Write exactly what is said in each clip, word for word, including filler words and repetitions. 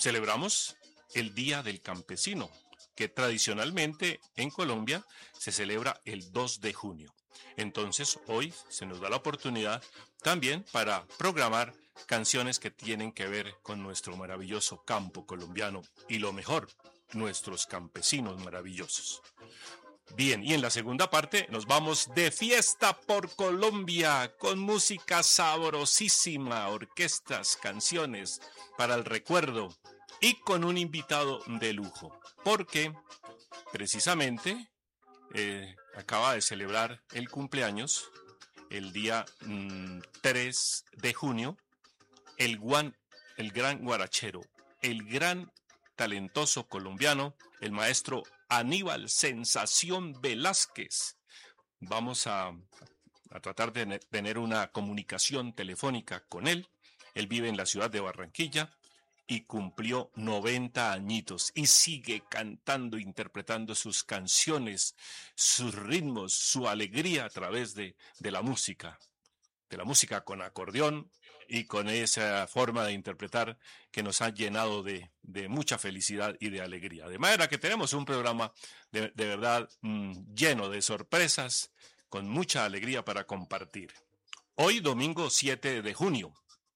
celebramos el Día del Campesino, que tradicionalmente en Colombia se celebra el dos de junio. Entonces, hoy se nos da la oportunidad también para programar canciones que tienen que ver con nuestro maravilloso campo colombiano y lo mejor, nuestros campesinos maravillosos. Bien, y en la segunda parte nos vamos de fiesta por Colombia con música sabrosísima, orquestas, canciones para el recuerdo y con un invitado de lujo, porque precisamente eh, acaba de celebrar el cumpleaños el día mmm, tres de junio, el, guan, el gran guarachero, el gran talentoso colombiano, el maestro Aníbal Sensación Velázquez. Vamos a, a tratar de tener una comunicación telefónica con él. Él vive en la ciudad de Barranquilla y cumplió noventa añitos y sigue cantando, interpretando sus canciones, sus ritmos, su alegría a través de, de la música, de la música con acordeón y con esa forma de interpretar que nos ha llenado de, de mucha felicidad y de alegría. De manera que tenemos un programa de, de verdad mmm, lleno de sorpresas, con mucha alegría para compartir. Hoy, domingo siete de junio.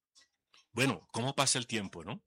Bueno, ¿cómo pasa el tiempo, no?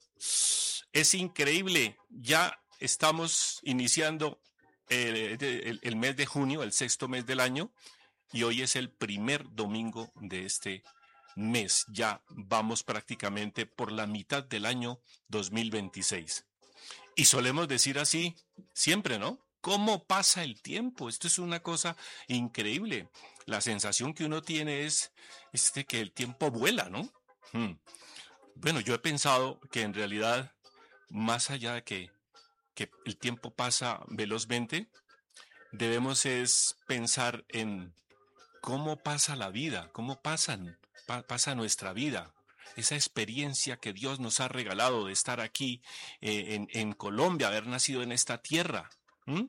Es increíble, ya estamos iniciando el, el, el mes de junio, el sexto mes del año, y hoy es el primer domingo de este mes. Ya vamos prácticamente por la mitad del año dos mil veintiséis. Y solemos decir así siempre, ¿no? ¿Cómo pasa el tiempo? Esto es una cosa increíble. La sensación que uno tiene es, es de que el tiempo vuela, ¿no? Hmm. Bueno, yo he pensado que en realidad, más allá de que, que el tiempo pasa velozmente, debemos es pensar en cómo pasa la vida, cómo pasan, pa, pasa nuestra vida, esa experiencia que Dios nos ha regalado de estar aquí eh, en, en Colombia, haber nacido en esta tierra, ¿Mm?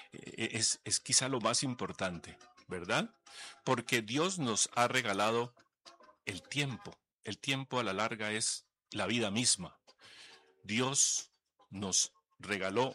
es, es quizá lo más importante, ¿verdad? Porque Dios nos ha regalado el tiempo. El tiempo a la larga es la vida misma. Dios nos regaló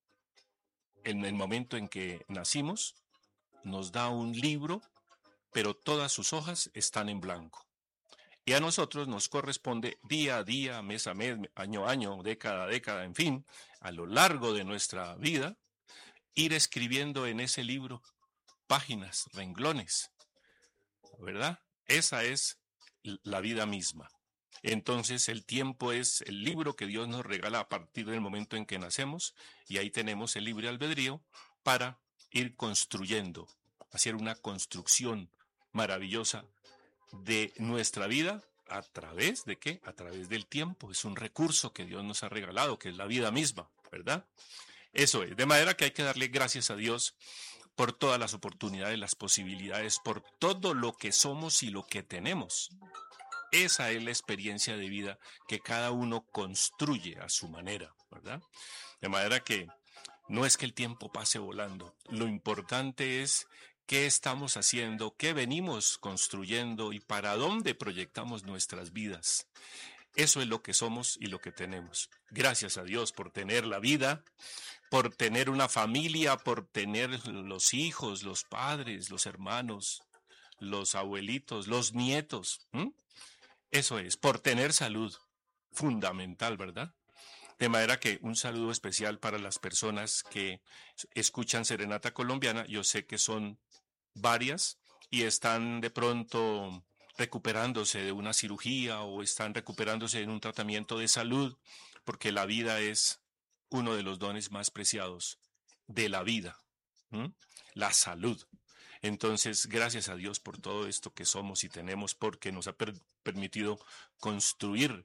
en el momento en que nacimos, nos da un libro, pero todas sus hojas están en blanco. Y a nosotros nos corresponde día a día, mes a mes, año a año, década a década, en fin, a lo largo de nuestra vida, ir escribiendo en ese libro páginas, renglones, ¿verdad? Esa es la vida misma. Entonces el tiempo es el libro que Dios nos regala a partir del momento en que nacemos, y ahí tenemos el libre albedrío para ir construyendo, hacer una construcción maravillosa de nuestra vida. ¿A través de qué? A través del tiempo. Es un recurso que Dios nos ha regalado, que es la vida misma, ¿verdad? Eso es. De manera que hay que darle gracias a Dios por todas las oportunidades, las posibilidades, por todo lo que somos y lo que tenemos. Esa es la experiencia de vida que cada uno construye a su manera, ¿verdad? De manera que no es que el tiempo pase volando. Lo importante es qué estamos haciendo, qué venimos construyendo y para dónde proyectamos nuestras vidas. Eso es lo que somos y lo que tenemos. Gracias a Dios por tener la vida, por tener una familia, por tener los hijos, los padres, los hermanos, los abuelitos, los nietos. ¿Mm? Eso es, por tener salud, fundamental, ¿verdad? De manera que un saludo especial para las personas que escuchan Serenata Colombiana. Yo sé que son varias y están de pronto recuperándose de una cirugía o están recuperándose en un tratamiento de salud, porque la vida es uno de los dones más preciados de la vida, ¿Mm? La salud. Entonces, gracias a Dios por todo esto que somos y tenemos, porque nos ha per permitido construir,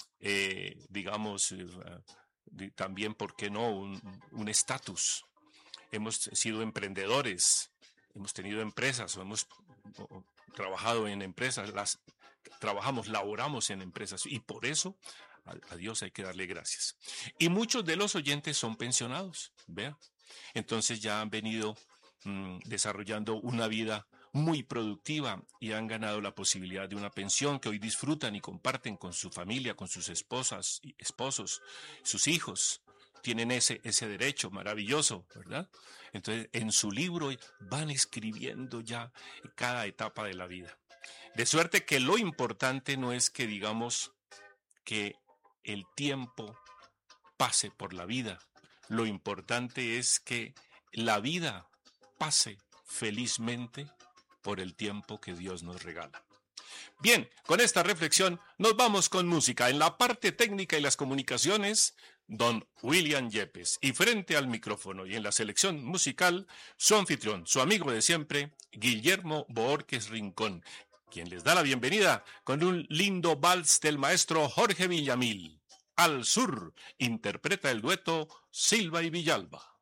eh, digamos, eh, también, ¿por qué no?, un estatus. Hemos sido emprendedores, hemos tenido empresas o hemos o, trabajado en empresas, las trabajamos, laboramos en empresas, y por eso a, a Dios hay que darle gracias. Y muchos de los oyentes son pensionados, vea. Entonces ya han venido mmm, desarrollando una vida muy productiva y han ganado la posibilidad de una pensión que hoy disfrutan y comparten con su familia, con sus esposas y esposos, sus hijos. Tienen ese, ese derecho maravilloso, ¿verdad? Entonces, en su libro van escribiendo ya cada etapa de la vida. De suerte que lo importante no es que digamos que el tiempo pase por la vida. Lo importante es que la vida pase felizmente por el tiempo que Dios nos regala. Bien, con esta reflexión nos vamos con música. En la parte técnica y las comunicaciones, don William Yepes. Y frente al micrófono y en la selección musical, su anfitrión, su amigo de siempre, Guillermo Boórquez Rincón, quien les da la bienvenida con un lindo vals del maestro Jorge Villamil. Al sur, interpreta el dueto Silva y Villalba.